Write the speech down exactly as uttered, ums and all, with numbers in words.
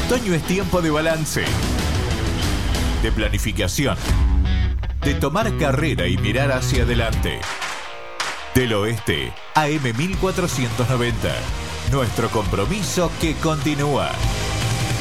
otoño es tiempo de balance, de planificación, de tomar carrera y mirar hacia adelante. Del Oeste, A M mil cuatrocientos noventa. Nuestro compromiso que continúa.